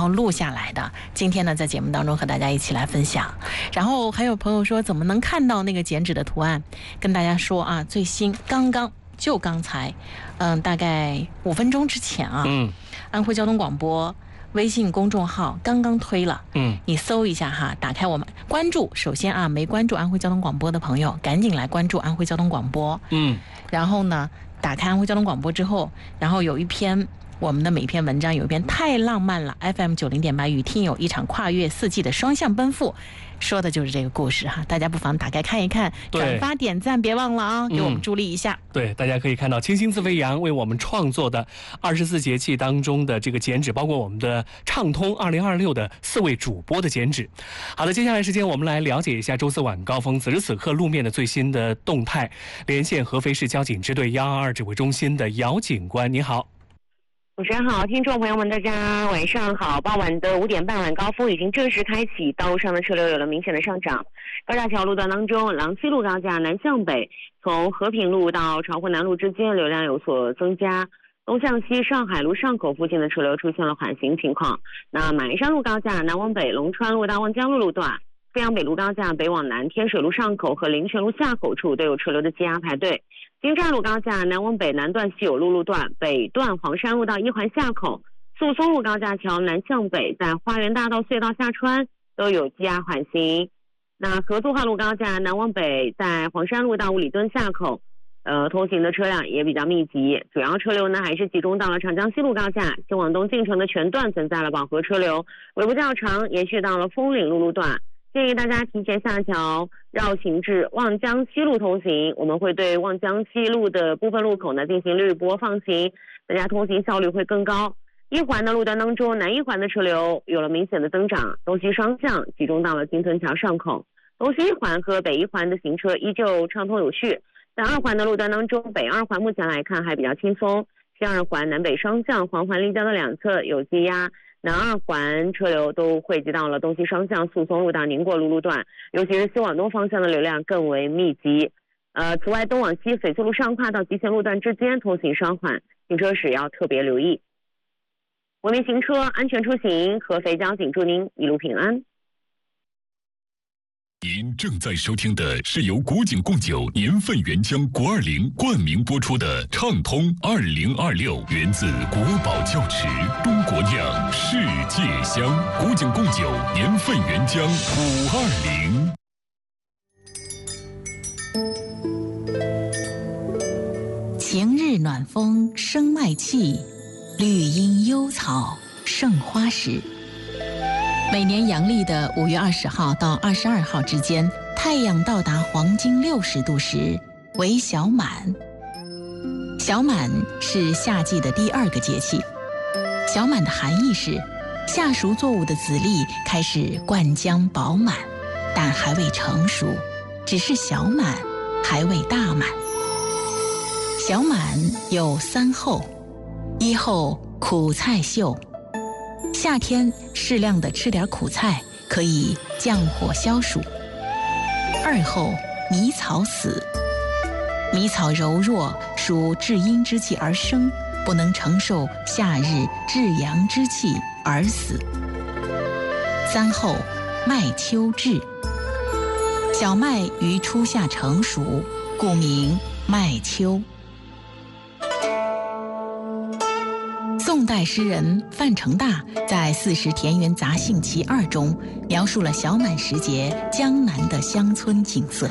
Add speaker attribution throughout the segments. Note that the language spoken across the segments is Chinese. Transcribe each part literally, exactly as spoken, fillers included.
Speaker 1: 后录下来的。今天呢，在节目当中和大家一起来分享。然后还有朋友说，怎么能看到那个剪纸的图案？跟大家说啊，最新刚刚就刚才，嗯，大概五分钟之前啊，嗯，安徽交通广播微信公众号刚刚推了，嗯，你搜一下哈，打开我们关注。首先啊，没关注安徽交通广播的朋友，赶紧来关注安徽交通广播，嗯，然后呢，打开安徽交通广播之后，然后有一篇。我们的每篇文章有一篇太浪漫了 F M 九零点八与听友一场跨越四季的双向奔赴，说的就是这个故事哈，大家不妨打开看一看，转发点赞别忘了啊，给我们助力一下、嗯、
Speaker 2: 对，大家可以看到清新自飞扬为我们创作的二十四节气当中的这个剪纸，包括我们的畅通二零二六的四位主播的剪纸。好的，接下来时间我们来了解一下周四晚高峰此时此刻路面的最新的动态。连线合肥市交警支队一二二指挥中心的姚警官，你好。
Speaker 3: 主持人好，听众朋友们大家晚上好。傍晚的五点半晚高峰已经正式开启，道路上的车流有了明显的上涨。高架桥路段当中，廊西路高架南向北，从和平路到长湖南路之间流量有所增加。东向西上海路上口附近的车流出现了缓行情况。那马鞍山路高架南往北龙川路到望江路路段，飞扬北路高架北往南天水路上口和灵泉路下口处都有车流的积压排队。金寨路高架南往北南段西友路路段，北段黄山路到一环下口，宿松路高架桥南向北在花园大道隧道下穿都有积压缓行。那合作化路高架南往北在黄山路到五里墩下口，呃，通行的车辆也比较密集，主要车流呢还是集中到了长江西路高架，前往东进城的全段存在了饱和车流，尾部较长，延续到了枫岭路路段。建议大家提前下桥绕行至望江西路通行，我们会对望江西路的部分路口呢进行滤波放行，大家通行效率会更高。一环的路段当中，南一环的车流有了明显的增长，东西双向集中到了金屯桥上口，东西一环和北一环的行车依旧畅通有序。在二环的路段当中，北二环目前来看还比较轻松，西二环南北双向环环立交的两侧有积压，南二环车流都汇集到了东西双向宿松路到宁国路路段，尤其是西往东方向的流量更为密集。呃，此外，东往西翡翠路上跨到集贤路段之间通行稍缓，行车时要特别留意。文明行车，安全出行，合肥交警祝您一路平安。
Speaker 4: 您正在收听的是由古井贡酒年份原浆国二零冠名播出的畅通二零二六，源自国宝窖池，中国酿，世界香。古井贡酒年份原浆五二零。
Speaker 1: 晴日暖风生麦气，绿荫幽草盛花时。每年阳历的五月二十号到二十二号之间，太阳到达黄金六十度时为小满。小满是夏季的第二个节气。小满的含义是，夏熟作物的籽粒开始灌浆饱满，但还未成熟，只是小满，还未大满。小满有三候：一候苦菜秀。夏天适量的吃点苦菜，可以降火消暑。二候迷草死，迷草柔弱，属至阴之气而生，不能承受夏日至阳之气而死。三候麦秋至，小麦于初夏成熟，故名麦秋。宋代诗人范成大在《四时田园杂兴其二》中描述了小满时节江南的乡村景色。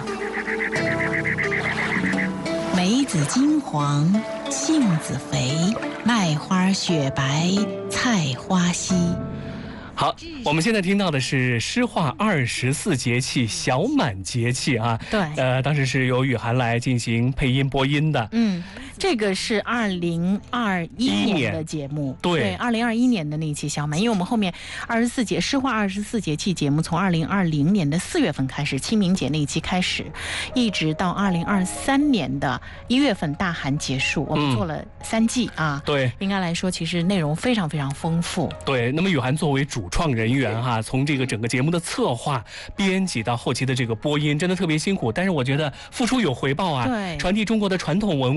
Speaker 1: 梅子金黄，杏子肥，麦花雪白，菜花稀。
Speaker 2: 好，我们现在听到的是诗画二十四节气小满节气啊。
Speaker 1: 对，
Speaker 2: 呃，当时是由雨涵来进行配音播音的。
Speaker 1: 嗯，这个是二零二一年的节目。对，二零二一年的那一期小满，因为我们后面二十四节诗画二十四节气节目从二零二零年的四月份开始，清明节那一期开始，一直到二零二三年的一月份大寒结束，我们做了三季啊。
Speaker 2: 对，
Speaker 1: 应该来说，其实内容非常非常丰富。
Speaker 2: 对，那么雨涵作为主创人员哈，从这个整个节目的策划、编辑到后期的这个播音，真的特别辛苦。但是我觉得付出有回报啊，
Speaker 1: 对，
Speaker 2: 传递中国的传统文化，嗯、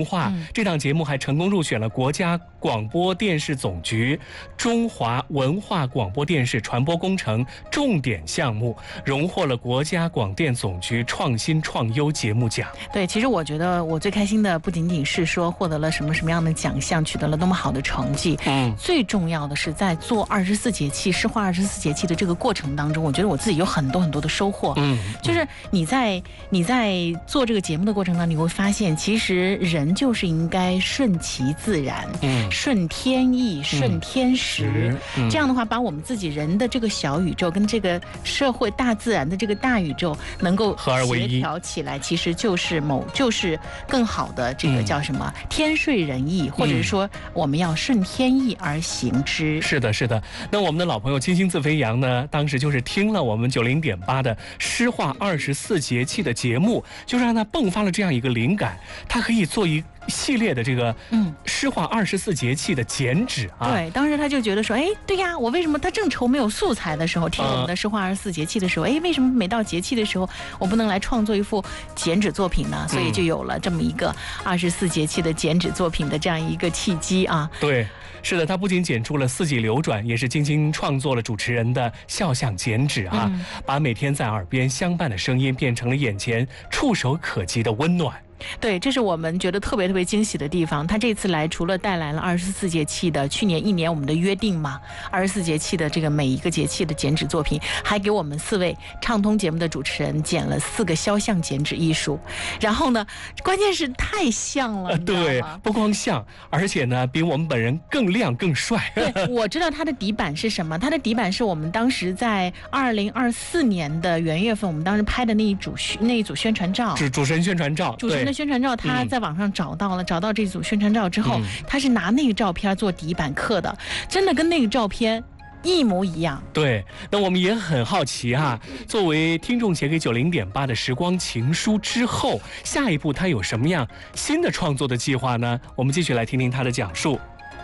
Speaker 2: 这档节目还成功入选了国家广播电视总局中华文化广播电视传播工程重点项目，荣获了国家广电总局创新创优节目奖。
Speaker 1: 对，其实我觉得我最开心的不仅仅是说获得了什么什么样的奖项，取得了多么好的成绩，嗯，最重要的是在做二十四节气诗画二十四节气的这个过程当中，我觉得我自己有很多很多的收获。嗯，就是你在你在做这个节目的过程当中，你会发现其实人就是应该顺其自然，嗯，顺天意，顺天时，嗯嗯、这样的话把我们自己人的这个小宇宙跟这个社会大自然的这个大宇宙能够
Speaker 2: 合而为一
Speaker 1: 协调起来，其实就是某就是更好的这个叫什么、嗯、天顺人意，或者是说我们要顺天意而行之。
Speaker 2: 是的，是的。那我们的老朋友金星自飞扬呢，当时就是听了我们九零点八的诗画二十四节气的节目，就让他迸发了这样一个灵感，他可以做一系列的这个嗯诗画二十四节气的剪纸啊。
Speaker 1: 对，当时他就觉得说，哎，对呀，我为什么他正愁没有素材的时候，听我们的诗画二十四节气的时候，哎、呃，为什么每到节气的时候，我不能来创作一幅剪纸作品呢？所以就有了这么一个二十四节气的剪纸作品的这样一个契机啊。
Speaker 2: 对。是的，他不仅剪出了四季流转，也是精心创作了主持人的肖像剪纸啊，嗯、把每天在耳边相伴的声音变成了眼前触手可及的温暖。
Speaker 1: 对，这是我们觉得特别特别惊喜的地方。他这次来除了带来了二十四节气的去年一年我们的约定嘛，二十四节气的这个每一个节气的剪纸作品，还给我们四位畅通节目的主持人剪了四个肖像剪纸艺术。然后呢，关键是太像了，
Speaker 2: 对，不光像，而且呢比我们本人更亮更帅。
Speaker 1: 对，我知道他的底板是什么，他的底板是我们当时在二零二四年的元月份，我们当时拍的那一组那一组宣传照，
Speaker 2: 主主持人宣传照，
Speaker 1: 主持人的宣传照，他在网上找到了，嗯、找到这组宣传照之后，嗯、他是拿那个照片做底板刻的，真的跟那个照片一模一样。
Speaker 2: 对，那我们也很好奇哈、啊，作为听众写给九零点八的时光情书之后，下一步他有什么样新的创作的计划呢？我们继续来听听他的讲述。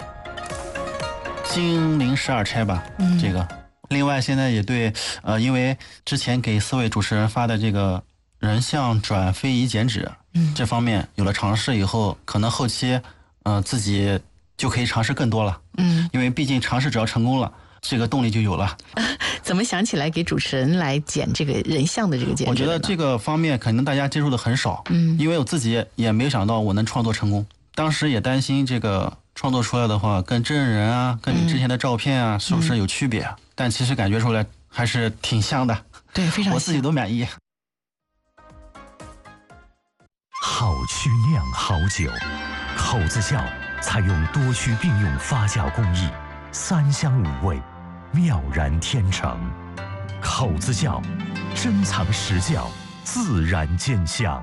Speaker 5: 金陵十二钗吧，嗯、这个。另外，现在也对，呃，因为之前给四位主持人发的这个人像转非遗剪纸，嗯，这方面有了尝试以后，可能后期，呃，自己就可以尝试更多了，嗯，因为毕竟尝试只要成功了，这个动力就有了。
Speaker 1: 怎么想起来给主持人来剪这个人像的这个剪纸？
Speaker 5: 我觉得这个方面可能大家接触的很少，嗯，因为我自己也没有想到我能创作成功，当时也担心这个创作出来的话，跟真人啊，跟你之前的照片啊，嗯、是不是有区别？嗯、但其实感觉出来还是挺像的，
Speaker 1: 对，非常像，
Speaker 5: 我自己都满意。
Speaker 6: 好曲酿好酒，口子窖采用多曲并用发酵工艺，三香五味，妙然天成。口子窖，珍藏实窖，自然见香。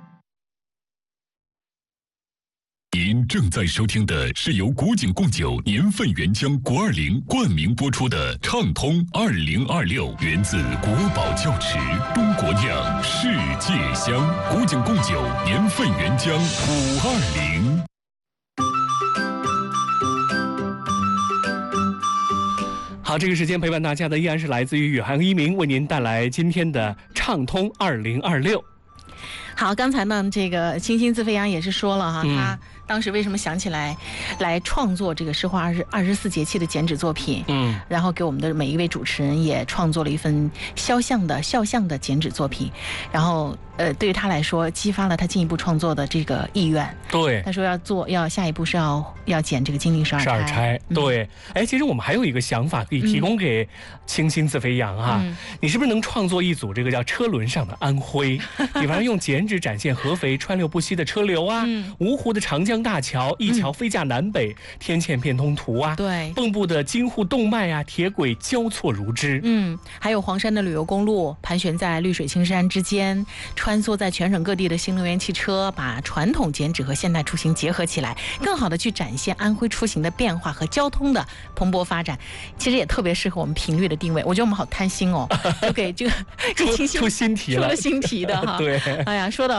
Speaker 4: 您正在收听的是由古井贡酒年份原浆国二零冠名播出的《畅通二零二六》，源自国宝窖池，中国酿，世界香。古井贡酒年份原浆五二零。
Speaker 2: 好，这个时间陪伴大家的依然是来自于宇航一鸣为您带来今天的《畅通二零二六》。
Speaker 1: 好，刚才呢，这个星星自飞扬也是说了哈，嗯、他当时为什么想起来来创作这个诗画二十二十四节气的剪纸作品，嗯，然后给我们的每一位主持人也创作了一份肖像的肖像的剪纸作品，然后呃，对于他来说，激发了他进一步创作的这个意愿。
Speaker 2: 对，
Speaker 1: 他说要做，要下一步是要要剪这个金陵十二钗。
Speaker 2: 十二钗，对。哎、嗯，其实我们还有一个想法可以提供给清新自飞扬哈，嗯、你是不是能创作一组这个叫车轮上的安徽？比方用剪纸展现合肥川流不息的车流啊，嗯、芜湖的长江大桥，一桥飞架南北，嗯、天堑变通图啊，
Speaker 1: 对，
Speaker 2: 蚌埠的京沪动脉啊，铁轨交错如织。
Speaker 1: 嗯，还有黄山的旅游公路，盘旋在绿水青山之间。穿梭在全省各地的新能源汽车，把传统剪纸和现代出行结合起来，更好的去展现安徽出行的变化和交通的蓬勃发展。其实也特别适合我们频率的定位。我觉得我们好贪心哦，就给这个
Speaker 2: 出出新题了，
Speaker 1: 出了新题的哈。
Speaker 2: 对，
Speaker 1: 哎呀，说到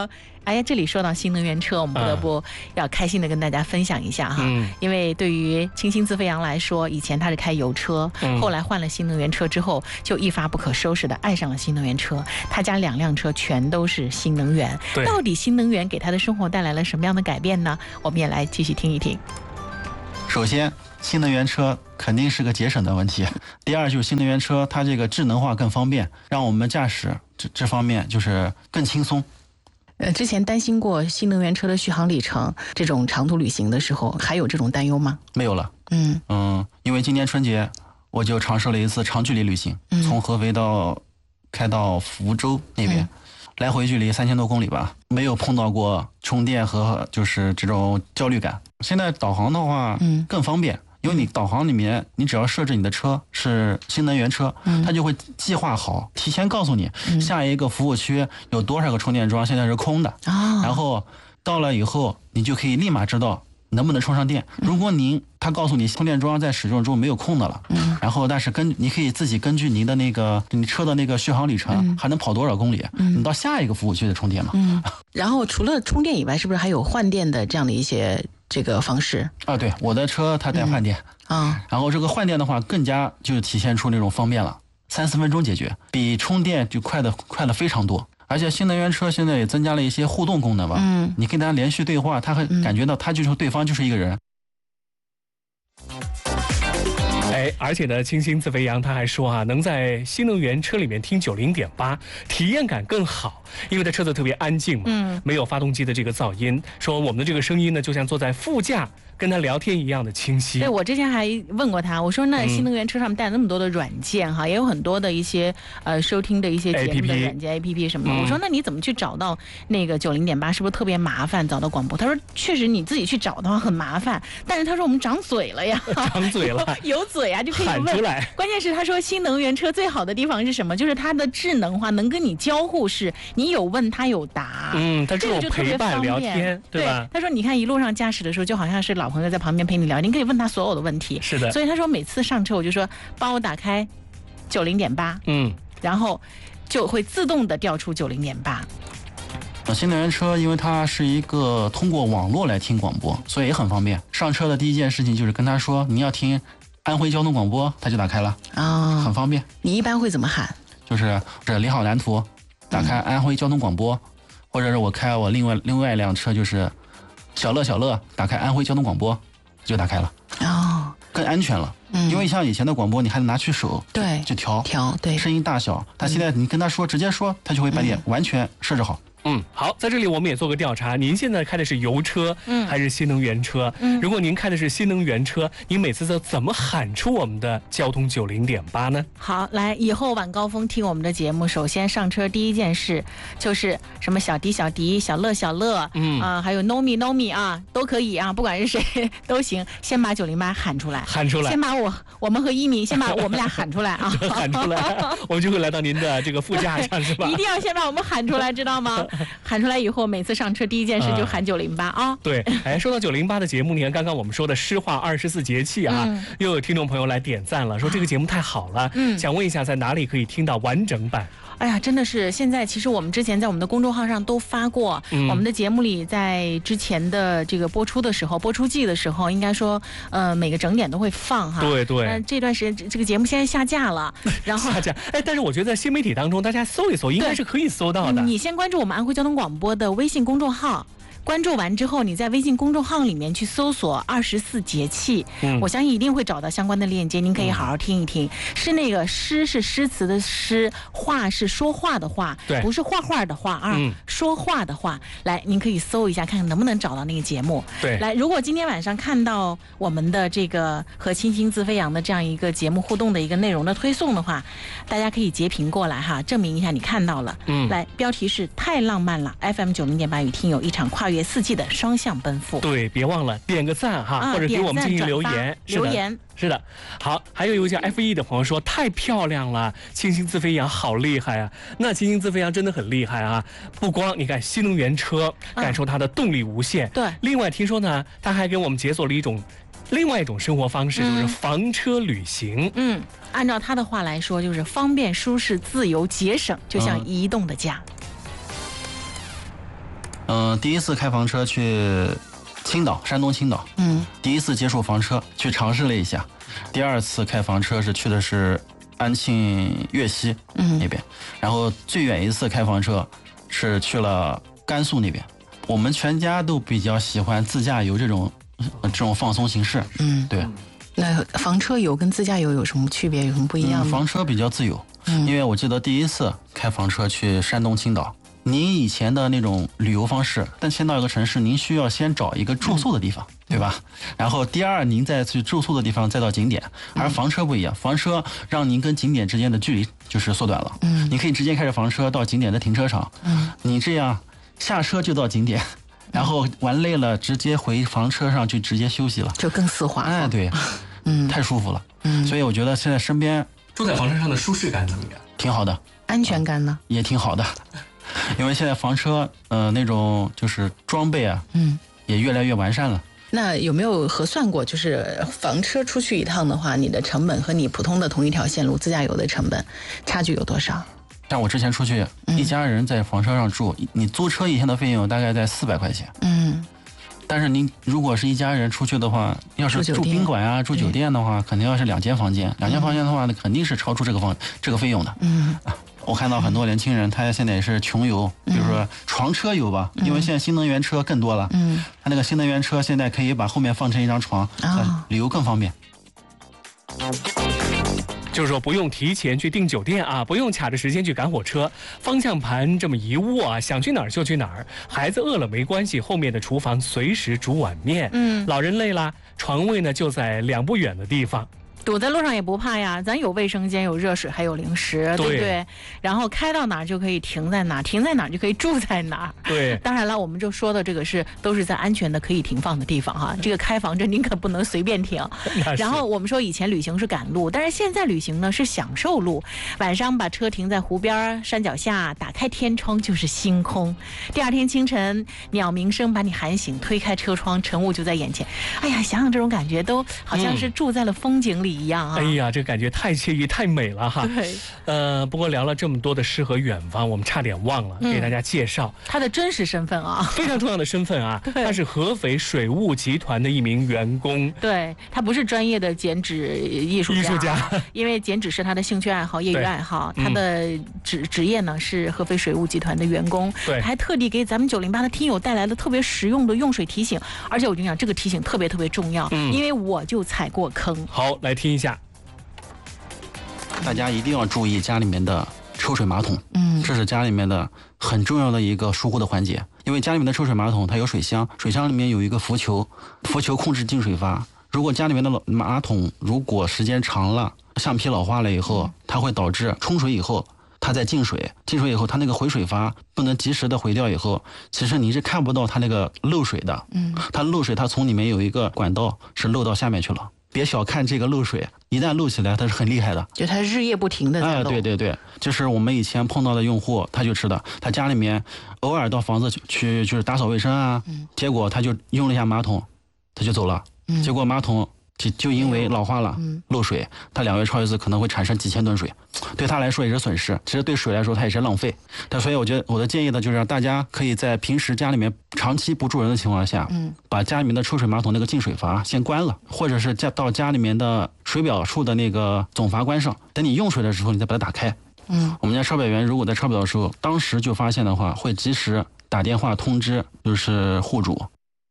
Speaker 1: 哎，这里说到新能源车，我们不得不要开心的跟大家分享一下哈。嗯、因为对于清新自飞扬来说，以前他是开油车，嗯、后来换了新能源车之后，就一发不可收拾的爱上了新能源车。他家两辆车全都是新能源，到底新能源给他的生活带来了什么样的改变呢？我们也来继续听一听。
Speaker 5: 首先，新能源车肯定是个节省的问题。第二，就是新能源车它这个智能化更方便，让我们驾驶这这方面就是更轻松。
Speaker 1: 呃，之前担心过新能源车的续航里程，这种长途旅行的时候，还有这种担忧吗？
Speaker 5: 没有了。
Speaker 1: 嗯
Speaker 5: 嗯，因为今年春节我就尝试了一次长距离旅行，嗯、从合肥到开到福州那边。嗯，来回距离三千多公里吧，没有碰到过充电和就是这种焦虑感。现在导航的话，嗯，更方便，因为你导航里面，你只要设置你的车是新能源车，嗯，它就会计划好，提前告诉你、嗯、下一个服务区有多少个充电桩现在是空的，哦，然后到了以后，你就可以立马知道能不能充上电。如果您他告诉你充电桩在使用中没有空的了，嗯，然后但是根你可以自己根据您的那个你车的那个续航里程、嗯、还能跑多少公里，嗯，你到下一个服务区再充电嘛。
Speaker 1: 嗯，然后除了充电以外，是不是还有换电的这样的一些这个方式
Speaker 5: 啊？对，我的车它带换电啊、嗯，然后这个换电的话更加就体现出那种方便了，三四分钟解决，比充电就快的快了非常多。而且新能源车现在也增加了一些互动功能吧，嗯，你跟他连续对话，他会感觉到他就是对方就是一个人。
Speaker 2: 哎，而且呢，清新自飞扬他还说啊，能在新能源车里面听九零点八，体验感更好，因为它车子特别安静嘛，嗯，没有发动机的这个噪音。说我们的这个声音呢，就像坐在副驾跟他聊天一样的清晰。
Speaker 1: 对，我之前还问过他，我说那新能源车上面带那么多的软件哈、嗯，也有很多的一些呃收听的一些节目的软件 A P P 什么的、嗯。我说那你怎么去找到那个九零点八？是不是特别麻烦找到广播？他说确实你自己去找的话很麻烦，但是他说我们长嘴了呀，
Speaker 2: 长嘴了，
Speaker 1: 有, 有嘴啊就可以问
Speaker 2: 喊出来。
Speaker 1: 关键是他说新能源车最好的地方是什么？就是它的智能化，能跟你交互式，你有问他有答。
Speaker 2: 嗯，他这种陪伴聊天，对吧？
Speaker 1: 对，他说你看一路上驾驶的时候，就好像是老朋友在旁边陪你聊，您可以问他所有的问题。
Speaker 2: 是的，
Speaker 1: 所以他说每次上车我就说帮我打开九零点八，嗯，然后就会自动的调出九零点八。
Speaker 5: 新能源车因为它是一个通过网络来听广播，所以也很方便。上车的第一件事情就是跟他说你要听安徽交通广播，他就打开了啊、哦，很方便。
Speaker 1: 你一般会怎么喊？
Speaker 5: 就是这理好蓝图，打开安徽交通广播，嗯、或者是我开我另外另外一辆车就是小乐小乐，打开安徽交通广播就打开了哦，更安全了。嗯，因为像以前的广播，你还得拿去手
Speaker 1: 对
Speaker 5: 就调
Speaker 1: 调对
Speaker 5: 声音大小，但现在你跟他说、嗯、直接说，他就会把你完全设置好。
Speaker 2: 嗯，好，在这里我们也做个调查，您现在开的是油车，嗯，还是新能源车？嗯，如果您开的是新能源车，您每次都怎么喊出我们的交通九零点八呢？
Speaker 1: 好，来，以后晚高峰听我们的节目，首先上车第一件事就是什么小迪小迪、小乐小乐，嗯啊、呃，还有 No Me No Me 啊，都可以啊，不管是谁都行，先把九零八喊出来，
Speaker 2: 喊出来，
Speaker 1: 先把我我们和一鸣先把我们俩喊出来啊，
Speaker 2: 喊出来，我们就会来到您的这个副驾上，是吧？
Speaker 1: 一定要先把我们喊出来，知道吗？喊出来以后，每次上车第一件事就喊九零八啊。
Speaker 2: 对，哎，说到九零八的节目，你看刚刚我们说的诗画二十四节气啊、嗯，又有听众朋友来点赞了，说这个节目太好了。嗯，想问一下，在哪里可以听到完整版？
Speaker 1: 哎呀，真的是现在，其实我们之前在我们的公众号上都发过，嗯、我们的节目里在之前的这个播出的时候，播出季的时候，应该说，呃，每个整点都会放哈。
Speaker 2: 对对。
Speaker 1: 呃、这段时间这个节目现在下架了，然后
Speaker 2: 下架。哎，但是我觉得在新媒体当中，大家搜一搜，应该是可以搜到的。
Speaker 1: 你先关注我们安徽交通广播的微信公众号。关注完之后，你在微信公众号里面去搜索二十四节气、嗯，我相信一定会找到相关的链接，您可以好好听一听。嗯、是那个诗是诗词的诗，话是说话的话，
Speaker 2: 对，
Speaker 1: 不是画画的画啊、嗯，说话的话。来，您可以搜一下，看看能不能找到那个节目。
Speaker 2: 对，
Speaker 1: 来，如果今天晚上看到我们的这个和清新自飞扬的这样一个节目互动的一个内容的推送的话，大家可以截屏过来哈，证明一下你看到了。嗯，来，标题是太浪漫了 ，F M 九零点八与听友一场跨越四季的双向奔赴。
Speaker 2: 对，别忘了点个赞哈、啊，或者给我们进行留言。
Speaker 1: 留言
Speaker 2: 是的。好，还有一位叫 F E 的朋友说太漂亮了，清新自飞扬好厉害啊！那清新自飞扬真的很厉害啊！不光你看新能源车，感受它的动力无限。
Speaker 1: 对、嗯。
Speaker 2: 另外听说呢，他还给我们解锁了一种另外一种生活方式，嗯、就是房车旅行。
Speaker 1: 嗯，按照他的话来说，就是方便、舒适、自由、节省，就像移动的家。
Speaker 2: 嗯
Speaker 5: 嗯、呃，第一次开房车去青岛，山东青岛，
Speaker 1: 嗯，
Speaker 5: 第一次接触房车去尝试了一下，第二次开房车是去的是安庆粤西那边，嗯、然后最远一次开房车是去了甘肃那边。我们全家都比较喜欢自驾游这种这种放松形式，
Speaker 1: 嗯，
Speaker 5: 对。
Speaker 1: 那房车游跟自驾游有什么区别？有什么不一样吗？
Speaker 5: 嗯、房车比较自由，嗯，因为我记得第一次开房车去山东青岛，您以前的那种旅游方式，但先到一个城市，您需要先找一个住宿的地方，嗯、对吧？然后第二，您再去住宿的地方，再到景点。而房车不一样，房车让您跟景点之间的距离就是缩短了，嗯，你可以直接开着房车到景点的停车场，嗯，你这样下车就到景点。然后玩累了，直接回房车上去直接休息了，
Speaker 1: 就更丝滑。
Speaker 5: 哎，对，嗯，太舒服了。嗯，所以我觉得现在身边
Speaker 2: 住在房车上的舒适感怎么样？
Speaker 5: 挺好的。
Speaker 1: 安全感呢？
Speaker 5: 也挺好的，因为现在房车呃那种就是装备啊，嗯，也越来越完善了。
Speaker 1: 那有没有核算过，就是房车出去一趟的话，你的成本和你普通的同一条线路自驾游的成本差距有多少？
Speaker 5: 像我之前出去，一家人在房车上住，嗯、你租车一天的费用大概在四百块钱。嗯，但是您如果是一家人出去的话，要是住宾馆啊、住酒店的话，肯定要是两间房间。两间房间的话，那肯定是超出这个房这个费用的。嗯，我看到很多年轻人，他现在也是穷游，比如说床车游吧，因为现在新能源车更多了。嗯，他那个新能源车现在可以把后面放成一张床，啊，旅游更方便。
Speaker 2: 就是说不用提前去订酒店啊，不用卡着时间去赶火车，方向盘这么一握啊，想去哪儿就去哪儿。孩子饿了没关系，后面的厨房随时煮碗面。嗯，老人累了，床位呢就在两步远的地方。
Speaker 1: 堵在路上也不怕呀，咱有卫生间，有热水，还有零食， 对, 对不对？然后开到哪儿就可以停在哪儿，停在哪儿就可以住在哪儿。
Speaker 2: 对，
Speaker 1: 当然了，我们就说的这个是都是在安全的可以停放的地方哈。这个开房车您可不能随便停。然后我们说以前旅行是赶路，但是现在旅行呢是享受路。晚上把车停在湖边山脚下，打开天窗就是星空。第二天清晨，鸟鸣声把你喊醒，推开车窗，晨雾就在眼前。哎呀，想想这种感觉，都好像是住在了风景里一样啊！
Speaker 2: 哎呀，这感觉太惬意、太美了哈。
Speaker 1: 对，
Speaker 2: 呃，不过聊了这么多的诗和远方，我们差点忘了给大家介绍、
Speaker 1: 嗯、他的真实身份啊，
Speaker 2: 非常重要的身份啊，他是合肥水务集团的一名员工。
Speaker 1: 对，他不是专业的剪纸艺术家，艺术家，因为剪纸是他的兴趣爱好、业余爱好。他的职职业呢是合肥水务集团的员工。
Speaker 2: 对，
Speaker 1: 还特地给咱们九零八的听友带来了特别实用的用水提醒，而且我跟你讲，这个提醒特别特别重要，嗯、因为我就踩过坑。
Speaker 2: 好，来听一下。
Speaker 5: 大家一定要注意家里面的抽水马桶，嗯，这是家里面的很重要的一个疏忽的环节。因为家里面的抽水马桶它有水箱，水箱里面有一个浮球，浮球控制进水阀。如果家里面的马桶如果时间长了，橡皮老化了以后，它会导致冲水以后它在进水，进水以后它那个回水阀不能及时的回掉以后，其实你是看不到它那个漏水的，嗯，它漏水它从里面有一个管道是漏到下面去了。别小看这个漏水，一旦漏起来它是很厉害的，
Speaker 1: 就它日夜不停的在漏。
Speaker 5: 哎，对对对，就是我们以前碰到的用户，他就知道他家里面偶尔到房子去就是打扫卫生啊，嗯、结果他就用了一下马桶，他就走了，嗯、结果马桶就就因为老化了，嗯、漏水，他两个月超一次可能会产生几千吨水，对他来说也是损失，其实对水来说它也是浪费。但所以我觉得我的建议呢，就是让大家可以在平时家里面长期不住人的情况下，嗯，把家里面的抽水马桶那个进水阀先关了，或者是家到家里面的水表处的那个总阀关上，等你用水的时候你再把它打开。嗯，我们家抄表员如果在抄表的时候当时就发现的话，会及时打电话通知就是户主。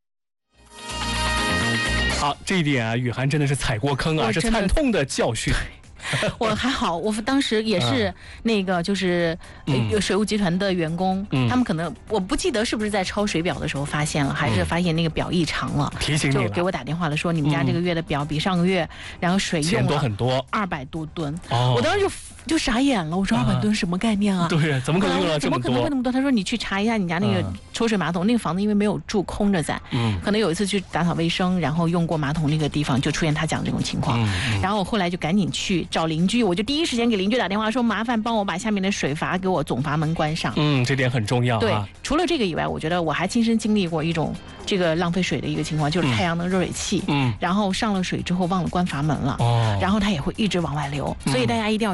Speaker 2: 好，这一点啊，雨涵真的是踩过坑啊，是惨痛的教训。
Speaker 1: 我还好，我当时也是那个就是呃水务集团的员工，嗯、他们可能我不记得是不是在抄水表的时候发现了，还是发现那个表异常了，
Speaker 2: 提醒你了，
Speaker 1: 就给我打电话了，说你们家这个月的表比上个月，然后水用了
Speaker 2: 很多，
Speaker 1: 二百多吨。哦，我当时就就傻眼了，我说二百吨什么概念啊？
Speaker 2: 对，怎么可能用了这么多？
Speaker 1: 怎么可能会那么多？他说你去查一下你家那个抽水马桶，那个房子因为没有住，空着在，嗯，可能有一次去打扫卫生，然后用过马桶那个地方就出现他讲这种情况，嗯嗯、然后我后来就赶紧去找邻居，我就第一时间给邻居打电话说，麻烦帮我把下面的水阀给我总阀门关上。
Speaker 2: 嗯，这点很重要、啊。
Speaker 1: 对，除了这个以外，我觉得我还亲身经历过一种这个浪费水的一个情况，就是太阳能热水器，嗯，然后上了水之后忘了关阀门了，哦，然后它也会一直往外流，嗯、所以大家一定要记得哈。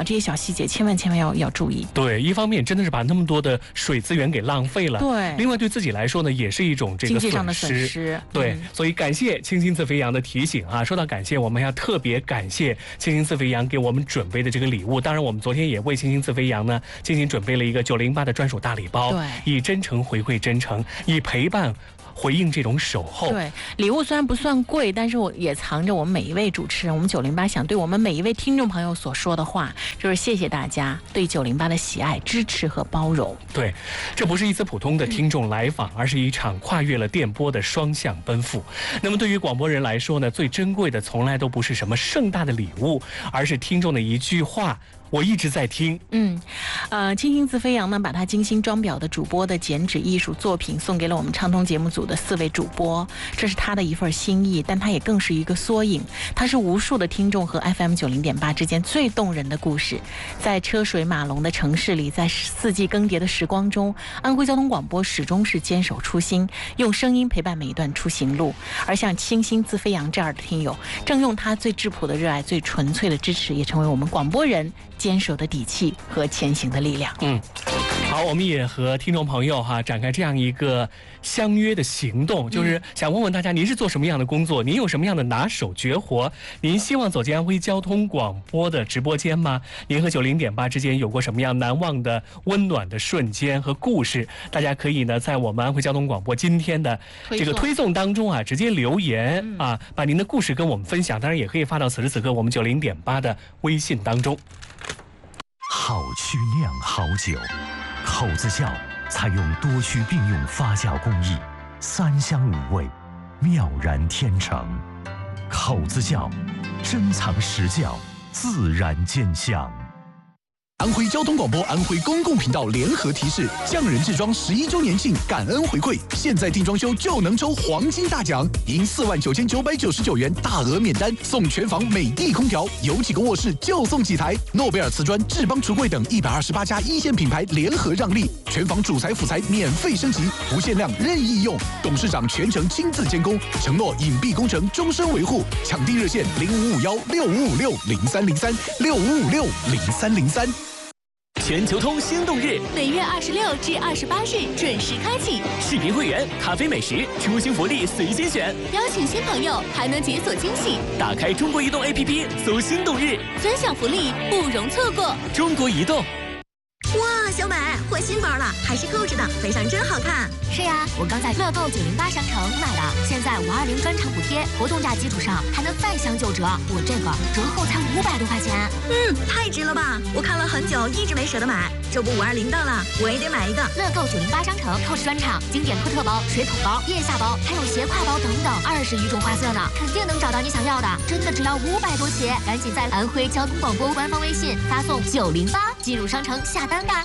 Speaker 1: 好，这些小细节千万千万要要注意。
Speaker 2: 对，一方面真的是把那么多的水资源给浪费了，
Speaker 1: 对，
Speaker 2: 另外对自己来说呢，也是一种这个
Speaker 1: 经济上的损失。
Speaker 2: 对，嗯、所以感谢清新自肥羊的提醒啊！说到感谢，我们要特别感谢清新自肥羊给我们准备的这个礼物。当然，我们昨天也为清新自肥羊呢进行准备了一个九零八的专属大礼包，
Speaker 1: 对，
Speaker 2: 以真诚回馈真诚，以陪伴回应这种守候。
Speaker 1: 对，礼物虽然不算贵，但是我也藏着我们每一位主持人，我们九零八想对我们每一位听众朋友所说的话，就是谢谢大家对九零八的喜爱、支持和包容。
Speaker 2: 对，这不是一次普通的听众来访，嗯、而是一场跨越了电波的双向奔赴。那么对于广播人来说呢，最珍贵的从来都不是什么盛大的礼物，而是听众的一句话。我一直在听，
Speaker 1: 嗯，呃，清新自飞扬呢，把他精心装裱的主播的剪纸艺术作品送给了我们畅通节目组的四位主播，这是他的一份心意，但他也更是一个缩影，他是无数的听众和 F M 九零点八之间最动人的故事。在车水马龙的城市里，在四季更迭的时光中，安徽交通广播始终是坚守初心，用声音陪伴每一段出行路。而像清新自飞扬这样的听友，正用他最质朴的热爱、最纯粹的支持，也成为我们广播人坚守的底气和前行的力量。
Speaker 2: 嗯，好，我们也和听众朋友哈展开这样一个相约的行动，就是想问问大家，您是做什么样的工作？您有什么样的拿手绝活？您希望走进安徽交通广播的直播间吗？您和九零点八之间有过什么样难忘的温暖的瞬间和故事？大家可以呢在我们安徽交通广播今天的这个推送当中啊，直接留言啊，把您的故事跟我们分享。当然也可以发到此时此刻我们九零点八的微信当中。
Speaker 6: 好曲酿好酒，口子窖采用多区并用发酵工艺，三香五味，妙然天成。口子窖，珍藏实窖，自然见香。
Speaker 7: 安徽交通广播、安徽公共频道联合提示：匠人制装十一周年庆感恩回馈，现在订装修就能抽黄金大奖，赢四万九千九百九十九元大额免单，送全房美的空调，有几个卧室就送几台。诺贝尔瓷砖、智邦橱柜等一百二十八家一线品牌联合让利，全房主材辅材免费升级，不限量任意用。董事长全程亲自监工，承诺隐蔽工程终身维护。抢地热线零五五幺六五五六零三零三六五五六零三零三。
Speaker 8: 全球通心动日，
Speaker 9: 本月二十六至二十八日准时开启。
Speaker 8: 视频会员、咖啡美食、出行福利随心选，
Speaker 9: 邀请新朋友还能解锁惊喜。
Speaker 8: 打开中国移动 A P P， 搜“心动日”，
Speaker 9: 分享福利不容错过。
Speaker 8: 中国移动。
Speaker 10: 哇，小美换新包了，还是购置的，背上真好看。
Speaker 9: 是呀，我刚在乐购九零八商城买的，现在五二零专场补贴，活动价基础上还能再享九折。我这个折后才五百多块钱。
Speaker 10: 嗯，太值了吧！我看了很久，一直没舍得买。这不五二零到了，我也得买一个。
Speaker 9: 乐购九零八商城购置专场，经典科特包、水桶包、腋下包，还有斜挎包等等，二十余种花色呢，肯定能找到你想要的。真的只要五百多起，赶紧在安徽交通广播官方微信发送九零八进入商城下单吧。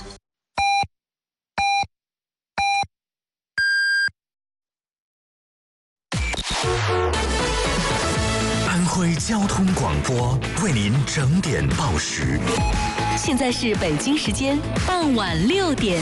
Speaker 6: 安徽交通广播为您整点报时。
Speaker 11: 现在是北京时间傍晚六点。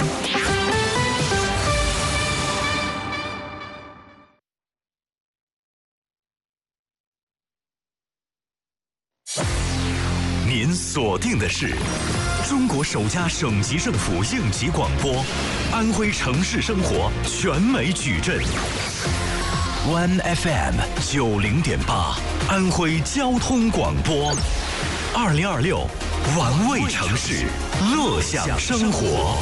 Speaker 6: 您锁定的是中国首家省级政府应急广播，安徽城市生活全美矩阵。One F M 九零点八，安徽交通广播，二零二六，玩味城市，乐享生活。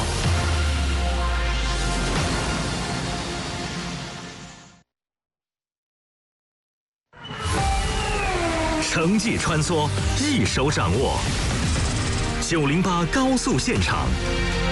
Speaker 6: 城际穿梭，一手掌握。九零八高速现场，